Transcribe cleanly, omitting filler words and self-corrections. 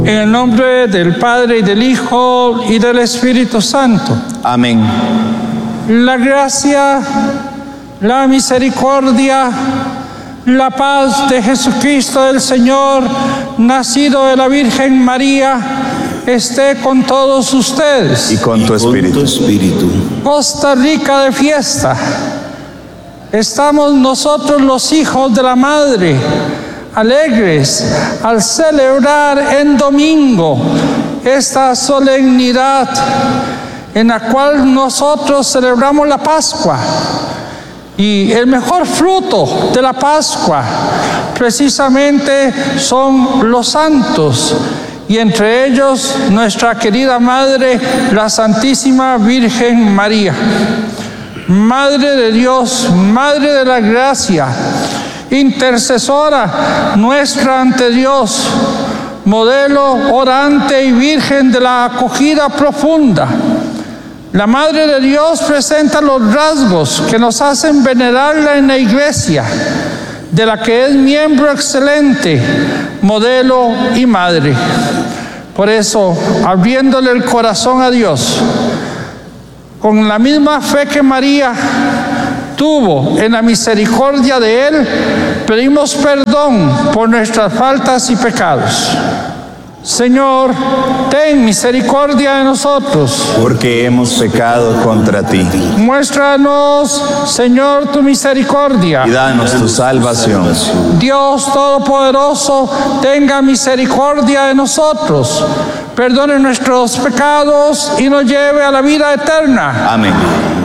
En el nombre del Padre, y del Hijo, y del Espíritu Santo. Amén. La gracia, la misericordia, la paz de Jesucristo el Señor, nacido de la Virgen María, esté con todos ustedes. Y con tu espíritu. Costa Rica de fiesta. Estamos nosotros los hijos de la Madre, alegres al celebrar en domingo esta solemnidad en la cual nosotros celebramos la Pascua. Y el mejor fruto de la Pascua precisamente son los santos, y entre ellos nuestra querida Madre, la Santísima Virgen María. Madre de Dios, Madre de la Gracia, intercesora nuestra ante Dios, modelo orante y virgen de la acogida profunda. La Madre de Dios presenta los rasgos que nos hacen venerarla en la Iglesia, de la que es miembro excelente, modelo y madre. Por eso, abriéndole el corazón a Dios, con la misma fe que María tuvo en la misericordia de Él, pedimos perdón por nuestras faltas y pecados. Señor, ten misericordia de nosotros, porque hemos pecado contra ti. Muéstranos, Señor, tu misericordia, Y danos tu salvación. Dios Todopoderoso, tenga misericordia de nosotros, perdone nuestros pecados y nos lleve a la vida eterna. Amén.